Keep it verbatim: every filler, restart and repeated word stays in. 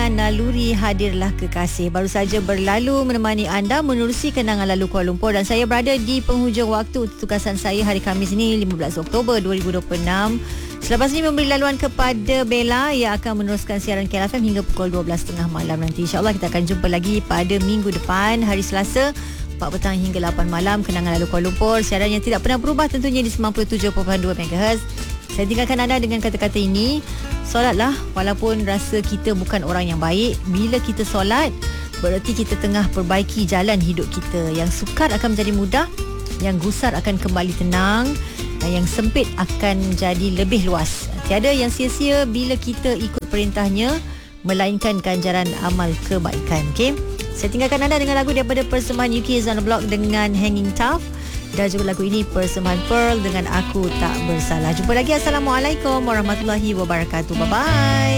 dengan naluri hadirlah kekasih. Baru saja berlalu menemani anda menerusi kenangan lalu Kuala Lumpur, dan saya berada di penghujung waktu tugasan saya hari Khamis ini, lima belas Oktober dua ribu dua puluh enam. Selepas ini memberi laluan kepada Bella yang akan meneruskan siaran K L F M hingga pukul dua belas tiga puluh malam nanti. InsyaAllah kita akan jumpa lagi pada minggu depan, hari Selasa, empat petang hingga lapan malam. Kenangan lalu Kuala Lumpur, siaran yang tidak pernah berubah tentunya di sembilan puluh tujuh perpuluhan dua megahertz. Saya tinggalkan anda dengan kata-kata ini. Solatlah walaupun rasa kita bukan orang yang baik. Bila kita solat, bererti kita tengah perbaiki jalan hidup kita. Yang sukar akan menjadi mudah, yang gusar akan kembali tenang, dan yang sempit akan jadi lebih luas. Tiada yang sia-sia bila kita ikut perintahnya, melainkan ganjaran amal kebaikan. Okay? Saya tinggalkan anda dengan lagu daripada persembahan U K is on the Block dengan Hanging Tough, dan juga lagu ini persembahan Pearl dengan Aku Tak Bersalah. Jumpa lagi. Assalamualaikum warahmatullahi wabarakatuh. Bye-bye.